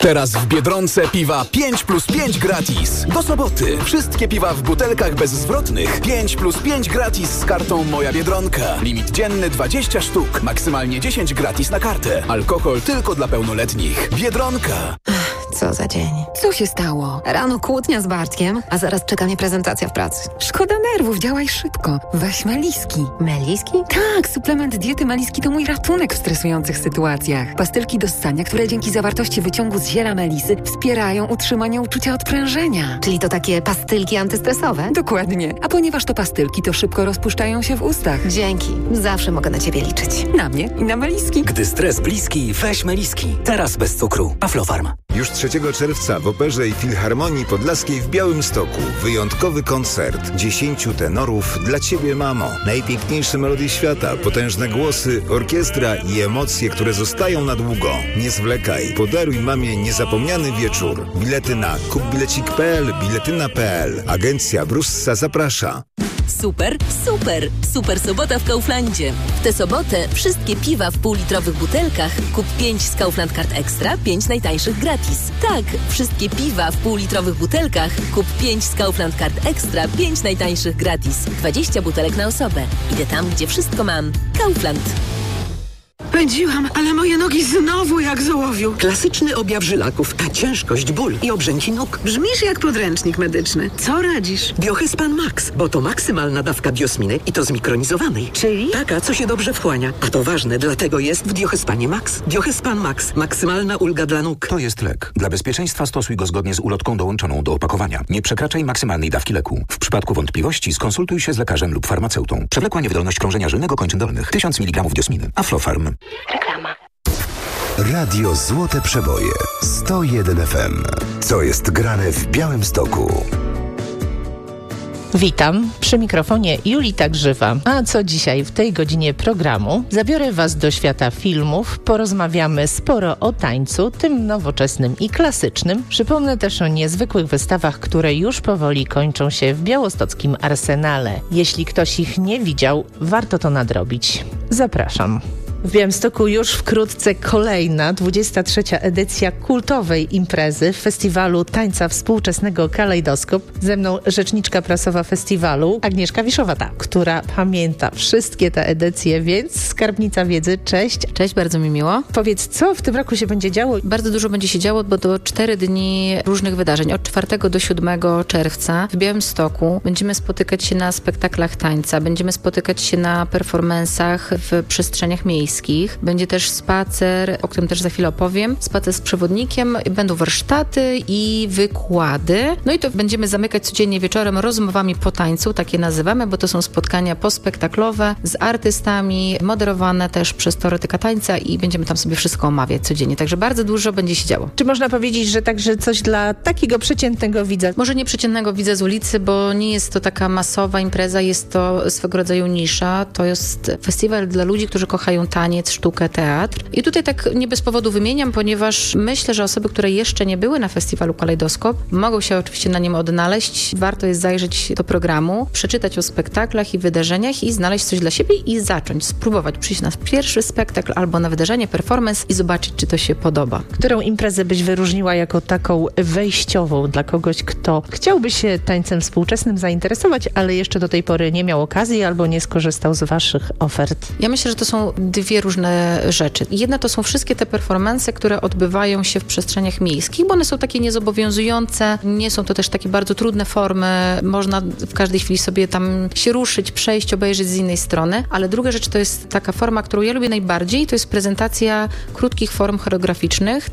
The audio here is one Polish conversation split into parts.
Teraz w Biedronce piwa 5+5 gratis. Do soboty wszystkie piwa w butelkach bezzwrotnych 5+5 gratis z kartą Moja Biedronka. Limit dzienny 20 sztuk, maksymalnie 10 gratis na kartę. Alkohol tylko dla pełnoletnich. Biedronka. Co za dzień. Co się stało? Rano kłótnia z Bartkiem, a zaraz czeka mnie prezentacja w pracy. Szkoda nerwów, działaj szybko. Weź Meliski. Meliski? Tak, suplement diety Meliski to mój ratunek w stresujących sytuacjach. Pastylki do ssania, które dzięki zawartości wyciągu z ziela melisy wspierają utrzymanie uczucia odprężenia. Czyli to takie pastylki antystresowe? Dokładnie. A ponieważ to pastylki, to szybko rozpuszczają się w ustach. Dzięki. Zawsze mogę na Ciebie liczyć. Na mnie i na Meliski. Gdy stres bliski, weź Meliski. Teraz bez cukru. Aflofarm. Już 3 czerwca w Operze i Filharmonii Podlaskiej w Białymstoku wyjątkowy koncert 10 tenorów dla Ciebie, mamo. Najpiękniejsze melodie świata, potężne głosy, orkiestra i emocje, które zostają na długo. Nie zwlekaj. Podaruj mamie niezapomniany wieczór. Bilety na kupbilecik.pl, biletyna.pl. Agencja Brussa zaprasza. Super, super! Super sobota w Kauflandzie. W tę sobotę wszystkie piwa w półlitrowych butelkach kup 5 z Kaufland Card Extra, 5 najtańszych gratis. Tak, wszystkie piwa w półlitrowych butelkach kup 5 z Kaufland Card Extra, 5 najtańszych gratis. 20 butelek na osobę. Idę tam, gdzie wszystko mam. Kaufland. Pędziłam, ale moje nogi znowu jak z ołowiu. Klasyczny objaw żylaków, ciężkość, ból i obrzęki nóg. Brzmisz jak podręcznik medyczny. Co radzisz? Biohyspan Max, bo to maksymalna dawka biosminy i to zmikronizowanej. Czyli? Taka, co się dobrze wchłania. A to ważne, dlatego jest w Biohyspanie Max. Biohyspan Max. Maksymalna ulga dla nóg. To jest lek. Dla bezpieczeństwa stosuj go zgodnie z ulotką dołączoną do opakowania. Nie przekraczaj maksymalnej dawki leku. W przypadku wątpliwości skonsultuj się z lekarzem lub farmaceutą. Przewlekła niewydolność krążenia żylnego kończyn dolnych. 1000 mg diosminy. Aflofarm. Reklama. Radio Złote Przeboje 101 FM. Co jest grane w Białymstoku? Witam, przy mikrofonie Julita Grzywa. A co dzisiaj w tej godzinie programu? Zabiorę Was do świata filmów, porozmawiamy sporo o tańcu, tym nowoczesnym i klasycznym. Przypomnę też o niezwykłych wystawach, które już powoli kończą się w białostockim Arsenale. Jeśli ktoś ich nie widział, warto to nadrobić. Zapraszam. W Białymstoku już wkrótce kolejna, 23. edycja kultowej imprezy Festiwalu Tańca Współczesnego Kalejdoskop. Ze mną rzeczniczka prasowa festiwalu Agnieszka Wiszowata, która pamięta wszystkie te edycje, więc skarbnica wiedzy. Cześć. Cześć, bardzo mi miło. Powiedz, co w tym roku się będzie działo? Bardzo dużo będzie się działo, bo to 4 dni różnych wydarzeń. Od 4 do 7 czerwca w Białymstoku będziemy spotykać się na spektaklach tańca, będziemy spotykać się na performansach w przestrzeniach miejskich. Będzie też spacer, o którym też za chwilę opowiem. Spacer z przewodnikiem, będą warsztaty i wykłady. No i to będziemy zamykać codziennie wieczorem rozmowami po tańcu, takie nazywamy, bo to są spotkania pospektaklowe z artystami, moderowane też przez teoretyka tańca i będziemy tam sobie wszystko omawiać codziennie. Także bardzo dużo będzie się działo. Czy można powiedzieć, że także coś dla takiego przeciętnego widza? Może nie przeciętnego widza z ulicy, bo nie jest to taka masowa impreza, jest to swego rodzaju nisza. To jest festiwal dla ludzi, którzy kochają taniec, sztukę, teatr. I tutaj tak nie bez powodu wymieniam, ponieważ myślę, że osoby, które jeszcze nie były na festiwalu Kalejdoskop, mogą się oczywiście na nim odnaleźć. Warto jest zajrzeć do programu, przeczytać o spektaklach i wydarzeniach i znaleźć coś dla siebie i zacząć, spróbować przyjść na pierwszy spektakl albo na wydarzenie, performance i zobaczyć, czy to się podoba. Którą imprezę byś wyróżniła jako taką wejściową dla kogoś, kto chciałby się tańcem współczesnym zainteresować, ale jeszcze do tej pory nie miał okazji albo nie skorzystał z waszych ofert? Ja myślę, że to są dwie różne rzeczy. Jedna to są wszystkie te performanse, które odbywają się w przestrzeniach miejskich, bo one są takie niezobowiązujące, nie są to też takie bardzo trudne formy, można w każdej chwili sobie tam się ruszyć, przejść, obejrzeć z innej strony, ale druga rzecz to jest taka forma, którą ja lubię najbardziej, to jest prezentacja krótkich form choreograficznych.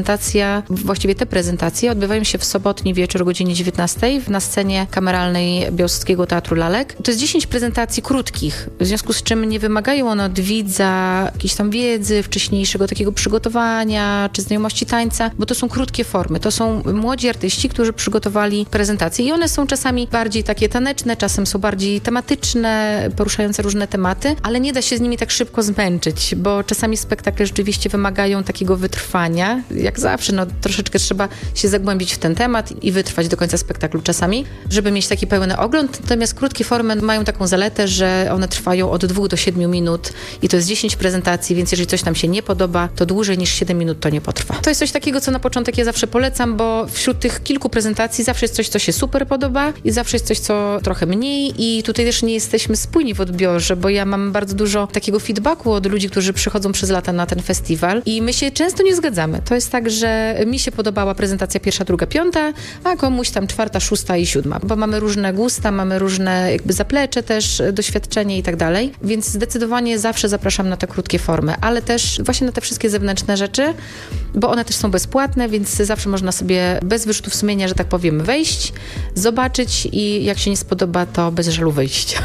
Właściwie te prezentacje odbywają się w sobotni wieczór o godzinie 19 na scenie kameralnej Białostockiego Teatru Lalek. To jest 10 prezentacji krótkich, w związku z czym nie wymagają one od widza jakiejś tam wiedzy, wcześniejszego takiego przygotowania, czy znajomości tańca, bo to są krótkie formy. To są młodzi artyści, którzy przygotowali prezentacje i one są czasami bardziej takie taneczne, czasem są bardziej tematyczne, poruszające różne tematy, ale nie da się z nimi tak szybko zmęczyć, bo czasami spektakle rzeczywiście wymagają takiego wytrwania. Jak zawsze, troszeczkę trzeba się zagłębić w ten temat i wytrwać do końca spektaklu czasami, żeby mieć taki pełny ogląd. Natomiast krótkie formy mają taką zaletę, że one trwają od 2 do 7 minut i to jest 10 5 prezentacji, więc jeżeli coś nam się nie podoba, to dłużej niż 7 minut to nie potrwa. To jest coś takiego, co na początek ja zawsze polecam, bo wśród tych kilku prezentacji zawsze jest coś, co się super podoba i zawsze jest coś, co trochę mniej i tutaj też nie jesteśmy spójni w odbiorze, bo ja mam bardzo dużo takiego feedbacku od ludzi, którzy przychodzą przez lata na ten festiwal i my się często nie zgadzamy. To jest tak, że mi się podobała prezentacja 1., 2., 5., a komuś tam 4., 6. i 7., bo mamy różne gusta, mamy różne jakby zaplecze też, doświadczenie i tak dalej, więc zdecydowanie zawsze zapraszam na te krótkie formy, ale też właśnie na te wszystkie zewnętrzne rzeczy, bo one też są bezpłatne, więc zawsze można sobie bez wyrzutów sumienia, że tak powiem, wejść, zobaczyć i jak się nie spodoba, to bez żalu wyjść.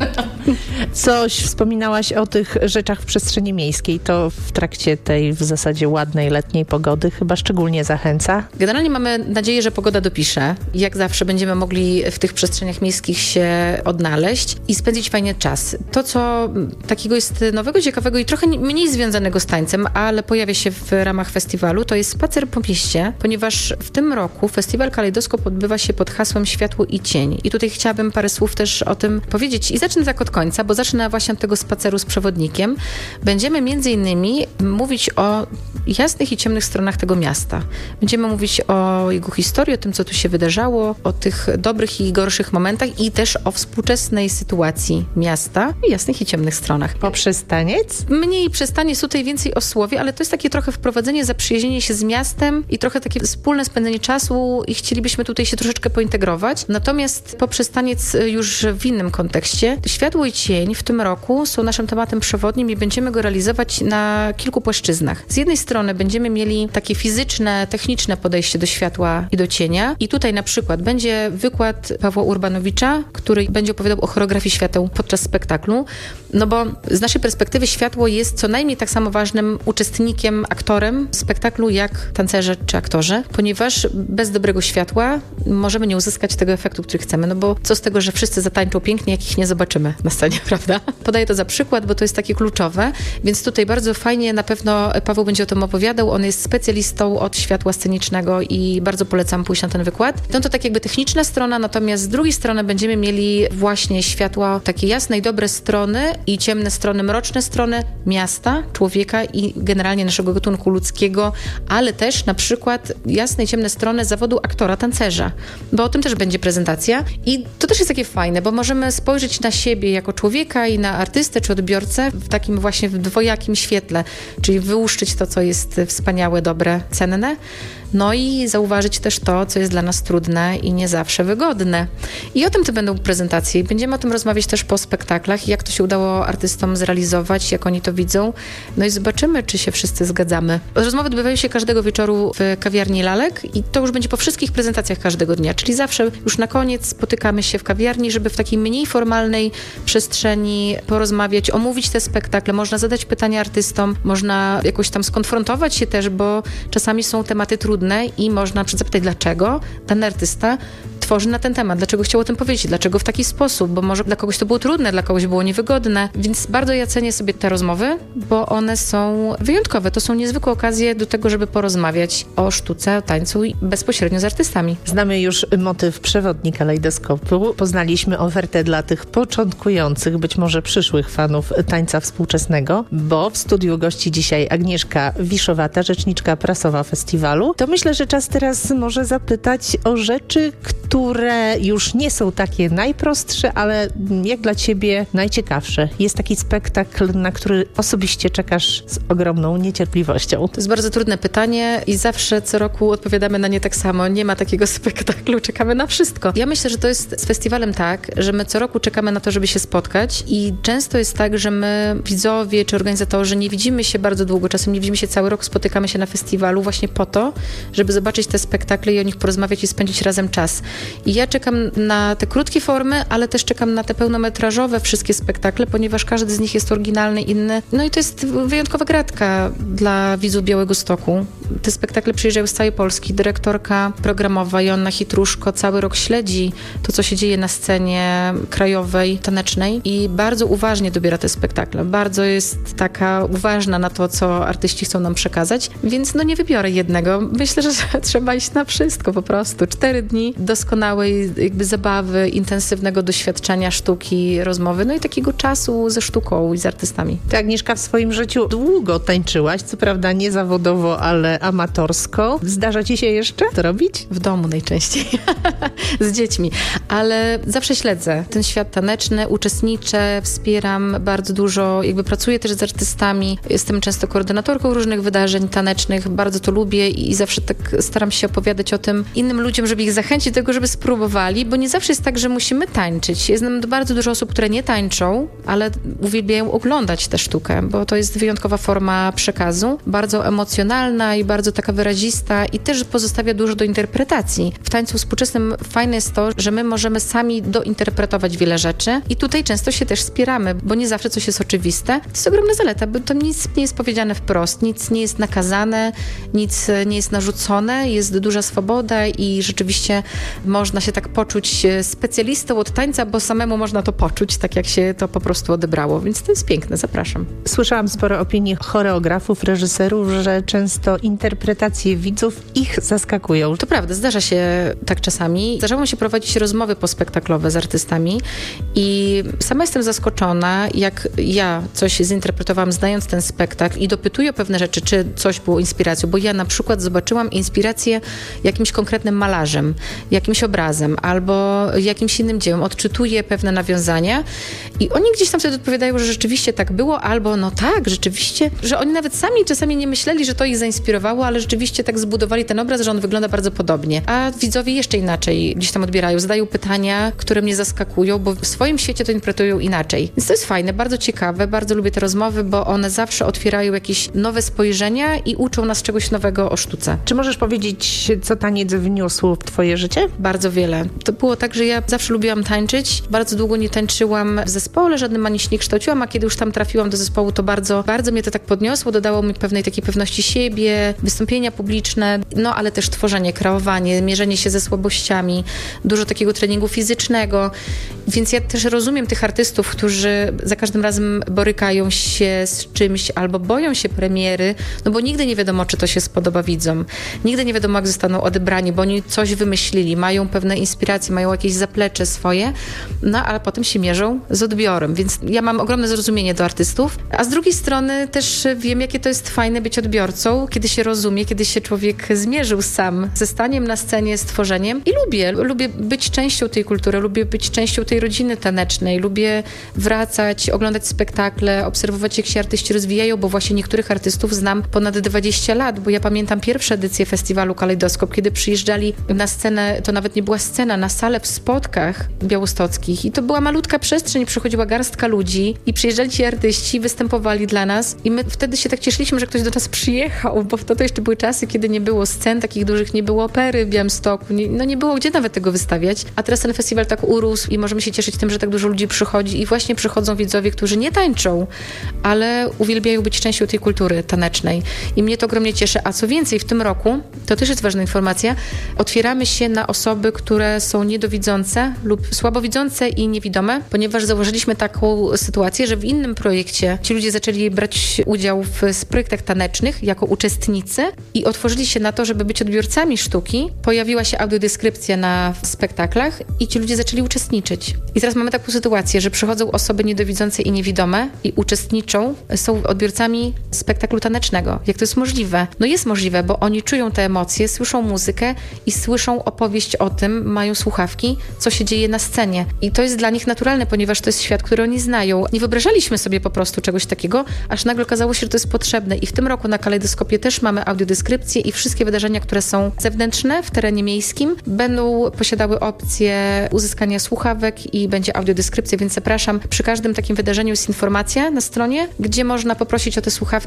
Coś wspominałaś o tych rzeczach w przestrzeni miejskiej, to w trakcie tej w zasadzie ładnej letniej pogody chyba szczególnie zachęca? Generalnie mamy nadzieję, że pogoda dopisze. Jak zawsze będziemy mogli w tych przestrzeniach miejskich się odnaleźć i spędzić fajnie czas. To, co takiego jest nowego, ciekawego i trochę mniej związanego z tańcem, ale pojawia się w ramach festiwalu, to jest spacer po mieście, ponieważ w tym roku festiwal Kalejdoskop odbywa się pod hasłem Światło i Cień. I tutaj chciałabym parę słów też o tym powiedzieć. I zacznę tak od końca, bo zacznę właśnie od tego spaceru z przewodnikiem. Będziemy między innymi mówić o jasnych i ciemnych stronach tego miasta. Będziemy mówić o jego historii, o tym, co tu się wydarzało, o tych dobrych i gorszych momentach i też o współczesnej sytuacji miasta i jasnych i ciemnych stronach. Poprzez taniec? Mniej przez taniec, tutaj więcej o słowie, ale to jest takie trochę wprowadzenie, zaprzyjaźnienie się z miastem i trochę takie wspólne spędzenie czasu i chcielibyśmy tutaj się troszeczkę pointegrować. Natomiast poprzez taniec już w innym kontekście. Światło i cień w tym roku są naszym tematem przewodnim i będziemy go realizować na kilku płaszczyznach. Z jednej strony będziemy mieli takie fizyczne, techniczne podejście do światła i do cienia i tutaj na przykład będzie wykład Pawła Urbanowicza, który będzie opowiadał o choreografii świateł podczas spektaklu, no bo z naszej perspektywy światło jest co najmniej tak samo ważnym uczestnikiem, aktorem spektaklu jak tancerze czy aktorzy, ponieważ bez dobrego światła możemy nie uzyskać tego efektu, który chcemy, no bo co z tego, że wszyscy zatańczą pięknie, jak ich nie zobaczymy na scenie, prawda? Podaję to za przykład, bo to jest takie kluczowe, więc tutaj bardzo fajnie na pewno Paweł będzie o tym opowiadał, on jest specjalistą od światła scenicznego i bardzo polecam pójść na ten wykład. No to tak jakby techniczna strona, natomiast z drugiej strony będziemy mieli właśnie światła, takie jasne i dobre strony i ciemne strony, mroczne strony miasta, człowieka i generalnie naszego gatunku ludzkiego, ale też na przykład jasne i ciemne strony zawodu aktora, tancerza, bo o tym też będzie prezentacja i to też jest takie fajne, bo możemy spojrzeć na siebie jako człowieka i na artystę czy odbiorcę w takim właśnie dwojakim świetle, czyli wyłuszczyć to, co jest wspaniałe, dobre, cenne, no i zauważyć też to, co jest dla nas trudne i nie zawsze wygodne. I o tym to będą prezentacje. Będziemy o tym rozmawiać też po spektaklach, jak to się udało artystom zrealizować, jak oni to widzą. No i zobaczymy, czy się wszyscy zgadzamy. Rozmowy odbywają się każdego wieczoru w kawiarni Lalek i to już będzie po wszystkich prezentacjach każdego dnia, czyli zawsze już na koniec spotykamy się w kawiarni, żeby w takiej mniej formalnej przestrzeni porozmawiać, omówić te spektakle. Można zadać pytania artystom, można jakoś tam skonfrontować się też, bo czasami są tematy trudne i można zapytać, dlaczego dany artysta tworzy na ten temat, dlaczego chciał o tym powiedzieć, dlaczego w taki sposób, bo może dla kogoś to było trudne, dla kogoś było niewygodne, więc bardzo ja cenię sobie te rozmowy, bo one są wyjątkowe, to są niezwykłe okazje do tego, żeby porozmawiać o sztuce, o tańcu i bezpośrednio z artystami. Znamy już motyw przewodni Kalejdoskopu, poznaliśmy ofertę dla tych początkujących, być może przyszłych fanów tańca współczesnego, bo w studiu gości dzisiaj Agnieszka Wiszowata, rzeczniczka prasowa festiwalu. To myślę, że czas teraz może zapytać o rzeczy, które już nie są takie najprostsze, ale jak dla ciebie najciekawsze. Jest taki spektakl, na który osobiście czekasz z ogromną niecierpliwością. To jest bardzo trudne pytanie i zawsze co roku odpowiadamy na nie tak samo. Nie ma takiego spektaklu, czekamy na wszystko. Ja myślę, że to jest z festiwalem tak, że my co roku czekamy na to, żeby się spotkać i często jest tak, że my, widzowie czy organizatorzy, nie widzimy się bardzo długo, czasem nie widzimy się cały rok, spotykamy się na festiwalu właśnie po to, żeby zobaczyć te spektakle i o nich porozmawiać i spędzić razem czas. I ja czekam na te krótkie formy, ale też czekam na te pełnometrażowe wszystkie spektakle, ponieważ każdy z nich jest oryginalny, inny. No i to jest wyjątkowa gratka dla widzów Białegostoku. te spektakle przyjeżdżają z całej Polski. Dyrektorka programowa Joanna Hitruszko cały rok śledzi to, co się dzieje na scenie krajowej, tanecznej i bardzo uważnie dobiera te spektakle. Bardzo jest taka uważna na to, co artyści chcą nam przekazać, więc nie wybiorę jednego. Myślę, że trzeba iść na wszystko po prostu. 4 dni doskonałej jakby zabawy, intensywnego doświadczenia sztuki, rozmowy, i takiego czasu ze sztuką i z artystami. Ty, Agnieszka, w swoim życiu długo tańczyłaś, co prawda nie zawodowo, ale amatorsko. Zdarza ci się jeszcze to robić? W domu najczęściej. Z dziećmi. Ale zawsze śledzę ten świat taneczny, uczestniczę, wspieram bardzo dużo, jakby pracuję też z artystami. Jestem często koordynatorką różnych wydarzeń tanecznych, bardzo to lubię i zawsze tak staram się opowiadać o tym innym ludziom, żeby ich zachęcić do tego, żeby spróbowali, bo nie zawsze jest tak, że musimy tańczyć. Jest bardzo dużo osób, które nie tańczą, ale uwielbiają oglądać tę sztukę, bo to jest wyjątkowa forma przekazu, bardzo emocjonalna i bardzo taka wyrazista i też pozostawia dużo do interpretacji. W tańcu współczesnym fajne jest to, że my możemy sami dointerpretować wiele rzeczy i tutaj często się też spieramy, bo nie zawsze coś jest oczywiste. To jest ogromna zaleta, bo to nic nie jest powiedziane wprost, nic nie jest nakazane, nic nie jest narzucone, jest duża swoboda i rzeczywiście można się tak poczuć specjalistą od tańca, bo samemu można to poczuć, tak jak się to po prostu odebrało, więc to jest piękne, zapraszam. Słyszałam sporo opinii choreografów, reżyserów, że często interpretacje widzów ich zaskakują. To prawda, zdarza się tak czasami. Zdarzało mi się prowadzić rozmowy pospektaklowe z artystami i sama jestem zaskoczona, jak ja coś zinterpretowałam znając ten spektakl i dopytuję o pewne rzeczy, czy coś było inspiracją, bo ja na przykład zobaczyłam inspirację jakimś konkretnym malarzem, jakimś obrazem albo jakimś innym dziełem, odczytuję pewne nawiązania i oni gdzieś tam wtedy odpowiadają, że rzeczywiście tak było, albo tak, rzeczywiście, że oni nawet sami czasami nie myśleli, że to ich zainspirowało, ale rzeczywiście tak zbudowali ten obraz, że on wygląda bardzo podobnie. A widzowie jeszcze inaczej gdzieś tam odbierają, zadają pytania, które mnie zaskakują, bo w swoim świecie to interpretują inaczej. Więc to jest fajne, bardzo ciekawe, bardzo lubię te rozmowy, bo one zawsze otwierają jakieś nowe spojrzenia i uczą nas czegoś nowego o sztuce. Czy możesz powiedzieć, co taniec wniósł w twoje życie? Bardzo wiele. To było tak, że ja zawsze lubiłam tańczyć. Bardzo długo nie tańczyłam w zespole, żadnym ani się nie kształciłam, a kiedy już tam trafiłam do zespołu, to bardzo mnie to tak podniosło, dodało mi pewnej takiej pewności siebie, wystąpienia publiczne, ale też tworzenie, kreowanie, mierzenie się ze słabościami, dużo takiego treningu fizycznego. Więc ja też rozumiem tych artystów, którzy za każdym razem borykają się z czymś albo boją się premiery, bo nigdy nie wiadomo, czy to się spodoba widzom. Nigdy nie wiadomo, jak zostaną odebrani, bo oni coś wymyślili, mają pewne inspiracje, mają jakieś zaplecze swoje, ale potem się mierzą z odbiorem. Więc ja mam ogromne zrozumienie do artystów, a z drugiej strony też wiem, jakie to jest fajne być odbiorcą, kiedy się rozumie, kiedy się człowiek zmierzył sam ze staniem na scenie, z tworzeniem i lubię być częścią tej kultury, lubię być częścią tej rodziny tanecznej, lubię wracać, oglądać spektakle, obserwować, jak się artyści rozwijają, bo właśnie niektórych artystów znam ponad 20 lat, bo ja pamiętam pierwsze edycje festiwalu Kalejdoskop, kiedy przyjeżdżali na scenę, to nawet nie była scena, na salę w Spodkach białostockich i to była malutka przestrzeń, przychodziła garstka ludzi i przyjeżdżali ci artyści, występowali dla nas i my wtedy się tak cieszyliśmy, że ktoś do nas przyjechał, bo to jeszcze były czasy, kiedy nie było scen takich dużych, nie było opery w Białymstoku, nie było gdzie nawet tego wystawiać, a teraz ten festiwal tak urósł i możemy się cieszyć tym, że tak dużo ludzi przychodzi i właśnie przychodzą widzowie, którzy nie tańczą, ale uwielbiają być częścią tej kultury tanecznej i mnie to ogromnie cieszy, a co więcej, w tym roku, to też jest ważna informacja, otwieramy się na osoby, które są niedowidzące lub słabowidzące i niewidome, ponieważ założyliśmy taką sytuację, że w innym projekcie ci ludzie zaczęli brać udział w projektach tanecznych jako uczestnicy i otworzyli się na to, żeby być odbiorcami sztuki. Pojawiła się audiodeskrypcja na spektaklach i ci ludzie zaczęli uczestniczyć. I teraz mamy taką sytuację, że przychodzą osoby niedowidzące i niewidome i uczestniczą, są odbiorcami spektaklu tanecznego. Jak to jest możliwe? Jest możliwe, bo oni czują te emocje, słyszą muzykę i słyszą opowieść o tym, mają słuchawki, co się dzieje na scenie. I to jest dla nich naturalne, ponieważ to jest świat, który oni znają. Nie wyobrażaliśmy sobie po prostu czegoś takiego, aż nagle okazało się, że to jest potrzebne. I w tym roku na Kalejdoskopie też mamy audiodeskrypcję i wszystkie wydarzenia, które są zewnętrzne w terenie miejskim, będą posiadały opcję uzyskania słuchawek i będzie audiodeskrypcja, więc zapraszam. Przy każdym takim wydarzeniu jest informacja na stronie, gdzie można poprosić o te słuchawki